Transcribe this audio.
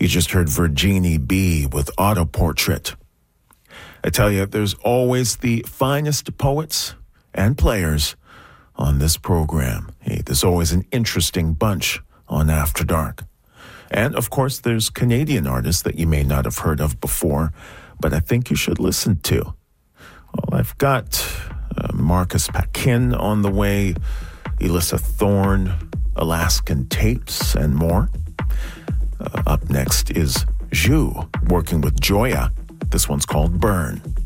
You just heard Virginie B with Autoportrait. I tell you, there's always the finest poets and players on this program. Hey, there's always an interesting bunch on After Dark. And, of course, there's Canadian artists that you may not have heard of before, but I think you should listen to. Well, I've got Marcus Paquin on the way, Elissa Thorne, Alaskan Tapes, and more. Up next is Zhu, working with Joya. This one's called Burn.